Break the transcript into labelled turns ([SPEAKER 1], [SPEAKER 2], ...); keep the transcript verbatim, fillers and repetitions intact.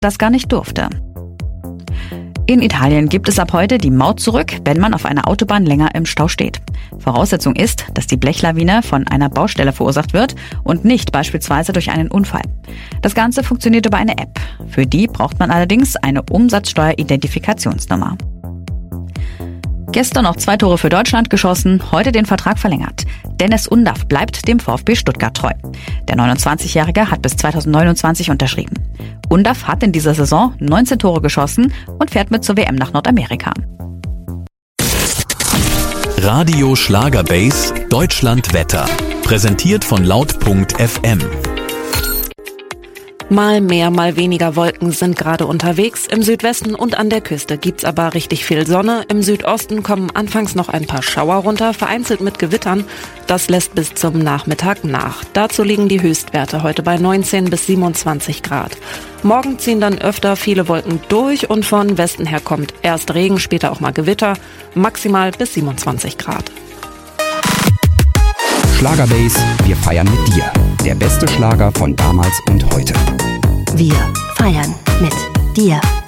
[SPEAKER 1] das gar nicht durfte. In Italien gibt es ab heute die Maut zurück, wenn man auf einer Autobahn länger im Stau steht. Voraussetzung ist, dass die Blechlawine von einer Baustelle verursacht wird und nicht beispielsweise durch einen Unfall. Das Ganze funktioniert über eine App. Für die braucht man allerdings eine Umsatzsteueridentifikationsnummer. Gestern noch zwei Tore für Deutschland geschossen, heute den Vertrag verlängert. Dennis Undaff bleibt dem VfB Stuttgart treu. Der neunundzwanzigjährige hat bis zweitausendneunundzwanzig unterschrieben. Undaff hat in dieser Saison neunzehn Tore geschossen und fährt mit zur W M nach Nordamerika.
[SPEAKER 2] Radio Schlagerbase Deutschland Wetter. Präsentiert von laut punkt f m.
[SPEAKER 3] Mal mehr, mal weniger Wolken sind gerade unterwegs. Im Südwesten und an der Küste gibt's aber richtig viel Sonne. Im Südosten kommen anfangs noch ein paar Schauer runter, vereinzelt mit Gewittern. Das lässt bis zum Nachmittag nach. Dazu liegen die Höchstwerte heute bei neunzehn bis siebenundzwanzig Grad. Morgen ziehen dann öfter viele Wolken durch und von Westen her kommt erst Regen, später auch mal Gewitter. Maximal bis siebenundzwanzig Grad.
[SPEAKER 4] Schlagerbase, wir feiern mit dir. Der beste Schlager von damals und heute.
[SPEAKER 5] Wir feiern mit dir.